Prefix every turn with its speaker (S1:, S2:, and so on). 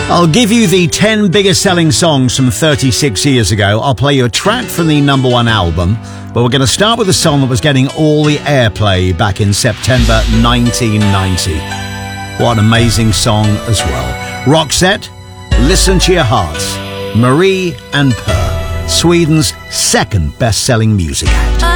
S1: I'll give you the 10 biggest selling songs from 36 years ago. I'll play you a track from the number one album, but we're going to start with a song that was getting all the airplay back in September 1990. What an amazing song as well. Roxette, Listen to Your Hearts. Marie and Per, Sweden's second best-selling music act.